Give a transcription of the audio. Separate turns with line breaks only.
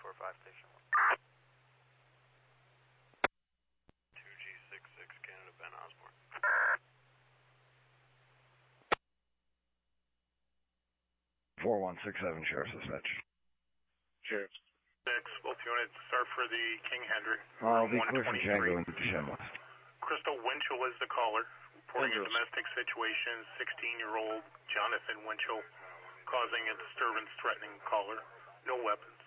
345 station 2G66 Canada Ben Osborne.
4167 Sheriff's Dispatch.
Sheriff. 6, both units are for the King Hendrick.
I'll be clear from Django into Shenmouth.
Crystal Winchell is the caller. Reporting a domestic situation, 16-year-old Jonathan Winchell causing a disturbance threatening caller. No weapons.